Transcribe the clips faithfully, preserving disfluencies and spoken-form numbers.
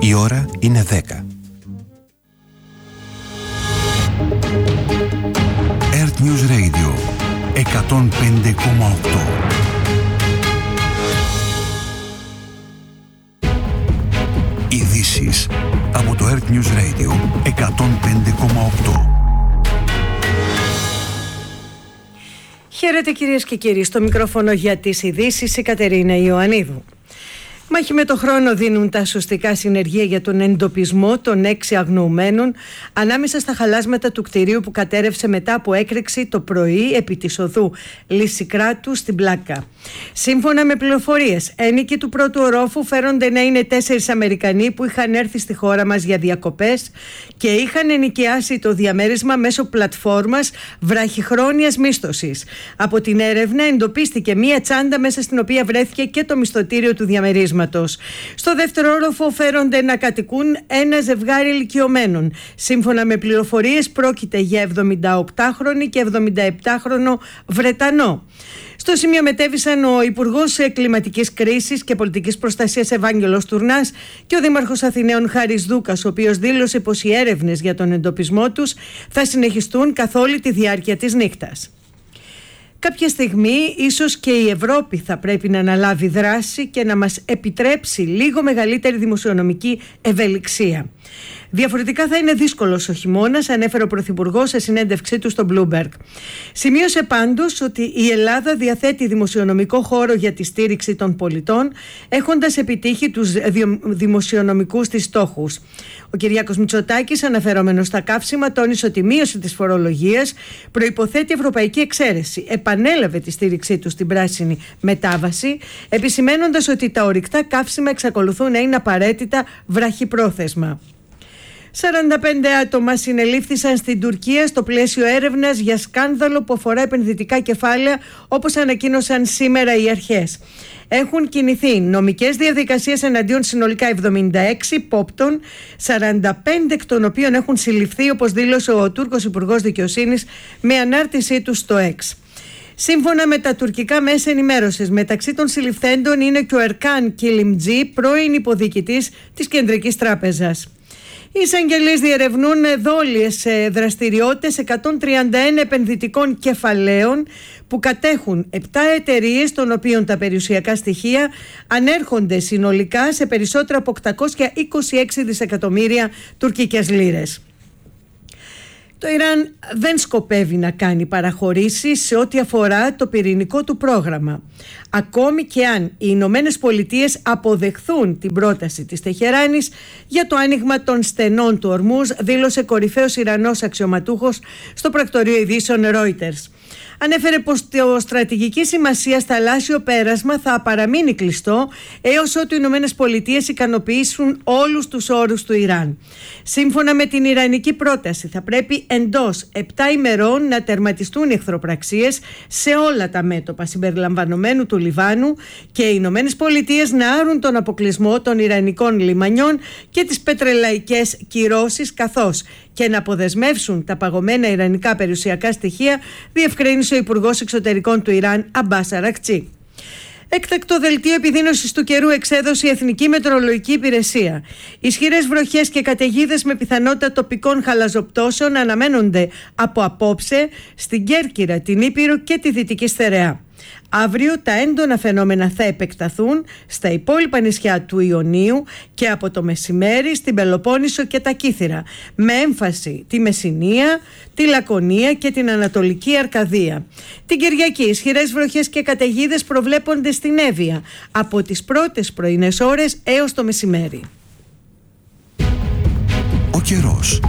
Η ώρα είναι δέκα. Earth News Radio εκατόν πέντε κόμμα οκτώ. Ειδήσεις από το Earth News Radio εκατόν πέντε κόμμα οκτώ. Χαίρετε κυρίες και κύριοι, στο μικρόφωνο για τις ειδήσεις η Κατερίνα Ιωαννίδου. Μάχη με το χρόνο δίνουν τα ασωστικά συνεργεία για τον εντοπισμό των έξι αγνοωμένων ανάμεσα στα χαλάσματα του κτηρίου που κατέρευσε μετά από έκρηξη το πρωί επί της οδού Λυσικράτου στην Πλάκα. Σύμφωνα με πληροφορίες, ένοικοι του πρώτου ορόφου φέρονται να είναι τέσσερις Αμερικανοί που είχαν έρθει στη χώρα μας για διακοπές και είχαν ενοικιάσει το διαμέρισμα μέσω πλατφόρμας βραχυχρόνιας μίσθωσης. Από την έρευνα εντοπίστηκε μία τσάντα μέσα στην οποία βρέθηκε και το μισθωτήριο του διαμερίσματος. Στο δεύτερο όροφο φέρονται να κατοικούν ένα ζευγάρι ηλικιωμένων. Σύμφωνα με πληροφορίες πρόκειται για εβδομηνταοκτάχρονη και εβδομηνταεπτάχρονο Βρετανό. Στο σημείο μετέβησαν ο Υπουργός Κλιματικής Κρίσης και Πολιτικής Προστασίας Ευάγγελος Τουρνάς και ο Δήμαρχος Αθηναίων Χάρης Δούκας, ο οποίος δήλωσε πως οι έρευνες για τον εντοπισμό τους θα συνεχιστούν καθ' όλη τη διάρκεια της νύχτας. Κάποια στιγμή ίσως και η Ευρώπη θα πρέπει να αναλάβει δράση και να μας επιτρέψει λίγο μεγαλύτερη δημοσιονομική ευελιξία. Διαφορετικά θα είναι δύσκολος ο χειμώνας, ανέφερε ο Πρωθυπουργός σε συνέντευξή του στο Bloomberg. Σημείωσε πάντως ότι η Ελλάδα διαθέτει δημοσιονομικό χώρο για τη στήριξη των πολιτών, έχοντας επιτύχει τους δημοσιονομικούς της στόχους. Ο Κυριάκος Μητσοτάκης, αναφερόμενος στα καύσιμα, τόνισε ότι η μείωση της φορολογίας προϋποθέτει ευρωπαϊκή εξαίρεση. Επανέλαβε τη στήριξή του στην πράσινη μετάβαση, επισημένοντας ότι τα ορυκτά καύσιμα εξακολουθούν να είναι απαραίτητα βραχυπρόθεσμα. σαράντα πέντε άτομα συνελήφθησαν στην Τουρκία στο πλαίσιο έρευνας για σκάνδαλο που αφορά επενδυτικά κεφάλαια, όπως ανακοίνωσαν σήμερα οι αρχές. Έχουν κινηθεί νομικές διαδικασίες εναντίον συνολικά εβδομήντα έξι υπόπτων, σαράντα πέντε εκ των οποίων έχουν συλληφθεί, όπως δήλωσε ο Τούρκος Υπουργός Δικαιοσύνης με ανάρτησή του στο X. Σύμφωνα με τα τουρκικά μέσα ενημέρωσης, μεταξύ των συλληφθέντων είναι και ο Ερκάν Κιλιμτζή, πρώην υποδιοικητής της Κεντρικής Τράπεζας. Οι εισαγγελείς διερευνούν δόλιες δραστηριότητες εκατόν τριάντα ένα επενδυτικών κεφαλαίων που κατέχουν επτά εταιρείες, των οποίων τα περιουσιακά στοιχεία ανέρχονται συνολικά σε περισσότερα από οκτακόσια είκοσι έξι δισεκατομμύρια τουρκικές λίρες. Το Ιράν δεν σκοπεύει να κάνει παραχωρήσεις σε ό,τι αφορά το πυρηνικό του πρόγραμμα. Ακόμη και αν οι Ηνωμένες Πολιτείες αποδεχθούν την πρόταση της Τεχεράνης για το άνοιγμα των στενών του Ορμούζ, δήλωσε κορυφαίος Ιρανός αξιωματούχος στο πρακτορείο ειδήσεων Reuters. Ανέφερε πως το στρατηγική σημασία θαλάσσιο πέρασμα θα παραμείνει κλειστό έως ότου οι Ηνωμένες Πολιτείες ικανοποιήσουν όλους τους όρους του Ιράν. Σύμφωνα με την ιρανική πρόταση, θα πρέπει εντός επτά ημερών να τερματιστούν οι εχθροπραξίες σε όλα τα μέτωπα συμπεριλαμβανομένου του Λιβάνου και οι Ηνωμένες Πολιτείες να άρουν τον αποκλεισμό των ιρανικών λιμανιών και τις πετρελαϊκές κυρώσεις, καθώς και να αποδεσμεύσουν τα παγωμένα ιρανικά περιουσιακά στοιχεία, διευκρίνησε ο Υπουργός Εξωτερικών του Ιράν Αμπάς Αρακτσί. Έκτακτο δελτίο επιδείνωσης του καιρού εξέδωσε η Εθνική Μετεωρολογική Υπηρεσία. Ισχυρές βροχές και καταιγίδες με πιθανότητα τοπικών χαλαζοπτώσεων αναμένονται από απόψε στην Κέρκυρα, την Ήπειρο και τη Δυτική Στερεά. Αύριο τα έντονα φαινόμενα θα επεκταθούν στα υπόλοιπα νησιά του Ιωνίου και από το μεσημέρι στην Πελοπόννησο και τα Κύθυρα, με έμφαση τη Μεσσηνία, τη Λακωνία και την Ανατολική Αρκαδία. Την Κυριακή ισχυρές βροχές και καταιγίδες προβλέπονται στην Εύβοια από τις πρώτες πρωινές ώρες έως το μεσημέρι. Ο καιρός.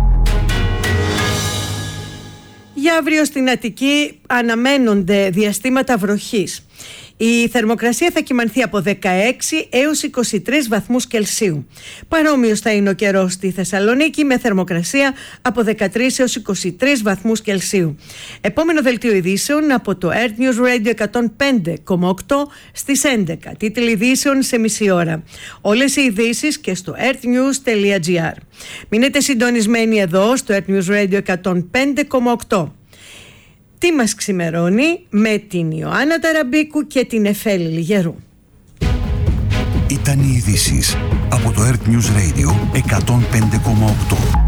Για αύριο στην Αττική αναμένονται διαστήματα βροχής. Η θερμοκρασία θα κυμανθεί από δεκαέξι έως είκοσι τρεις βαθμούς Κελσίου. Παρόμοιος θα είναι ο καιρός στη Θεσσαλονίκη, με θερμοκρασία από δεκατρείς έως είκοσι τρεις βαθμούς Κελσίου. Επόμενο δελτίο ειδήσεων από το Earth News Radio εκατόν πέντε κόμμα οκτώ στις έντεκα. Τίτλοι ειδήσεων σε μισή ώρα. Όλες οι ειδήσεις και στο earthnews τελεία gr. Μείνετε συντονισμένοι εδώ στο Earth News Radio εκατόν πέντε κόμμα οκτώ. Τι μας ξημερώνει με την Ιωάννα Ταραμπίκου και την Εφέλη Λιγερού. Ήταν οι ειδήσεις από το Earth News Radio εκατόν πέντε κόμμα οκτώ.